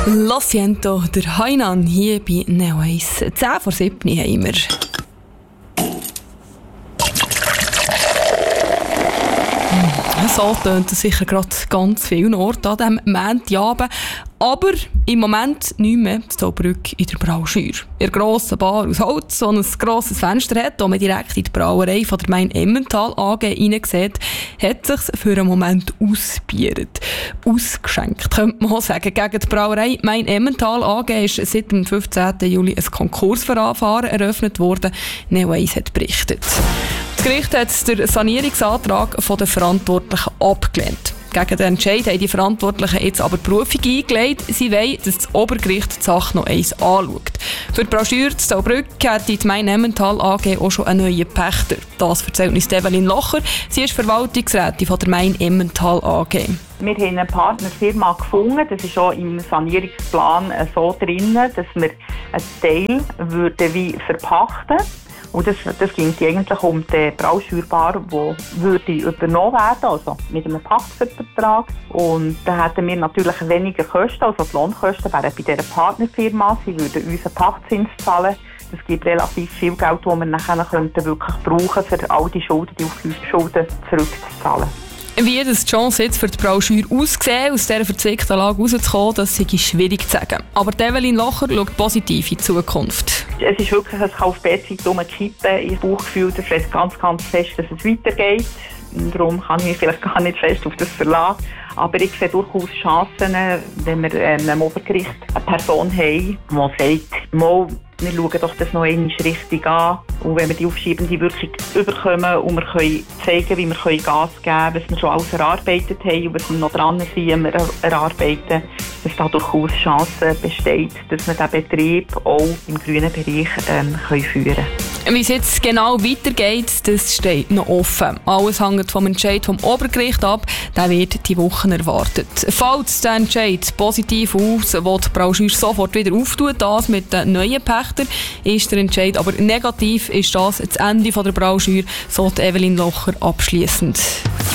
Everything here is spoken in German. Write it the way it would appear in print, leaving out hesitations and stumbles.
Lo siento, der Hainan hier bei Neo 1. 10 vor 7 haben wir. So tönt es sicher gerade ganz vielen Orten an diesem Montagabend. Aber im Moment nicht mehr in Zauberbrück in der Brauschür. In der grossen Bar aus Holz, die ein grosses Fenster hat, wo man direkt in die Brauerei von der Main Emmental AG hineinsieht, hat es sich für einen Moment ausgebietet. Ausgeschenkt, könnte man auch sagen. Gegen die Brauerei Main Emmental AG ist seit dem 15. Juli ein Konkursverfahren eröffnet worden. Neo 1 hat berichtet. Das Gericht hat den Sanierungsantrag der Verantwortlichen abgelehnt. Gegen den Entscheid haben die Verantwortlichen jetzt aber Berufung eingelegt. Sie wollen, dass das Obergericht die Sache noch eins anschaut. Für die Brauschür zu Zauberbrück hat die Main Emmental AG auch schon einen neuen Pächter. Das erzählt uns Evelyn Locher. Sie ist Verwaltungsrätin von der Main Emmental AG. Wir haben eine Partnerfirma gefunden. Das ist auch im Sanierungsplan so drin, dass wir einen Teil wie verpachten würden. Und das ging eigentlich um die Brauschürbar, die übernommen werden, also mit einem Pachtvertrag. Und da hätten wir natürlich weniger Kosten, also die Lohnkosten wären bei dieser Partnerfirma. Sie würden uns einen Pachtzins zahlen. Das gibt relativ viel Geld, das wir nachher wirklich brauchen, für all die Schulden, die Auflösungsschulden zurückzuzahlen. Wie das die Chance jetzt für die Brauschür aussieht, aus dieser verzwickten Lage rauszukommen, das ist schwierig zu sagen. Aber Evelyn Locher schaut positiv in die Zukunft. Es ist wirklich, es kann auf B-Zeit umkippen. Ich habe das Bauchgefühl, dass es ganz fest, dass es weitergeht. Darum kann ich mich vielleicht gar nicht fest auf das verlassen. Aber ich sehe durchaus Chancen, wenn wir am Obergericht eine Person haben, die sagt, wir schauen doch das noch einmal richtig an. Und wenn wir die aufschiebende Wirkung überkommen und wir können zeigen, wie wir Gas geben können, was wir schon alles erarbeitet haben und was wir noch dran sind, wir erarbeiten, dass da durchaus Chance besteht, dass wir diesen Betrieb auch im grünen Bereich führen können. Wie es jetzt genau weitergeht, das steht noch offen. Alles hängt vom Entscheid vom Obergericht ab, der wird die Woche erwartet. Falls der Entscheid positiv aus, will die Brauschür sofort wieder auftun, das mit den neuen Pächtern, ist der Entscheid aber negativ, ist das Ende der Brauschür, so Evelyn Locher abschliessend.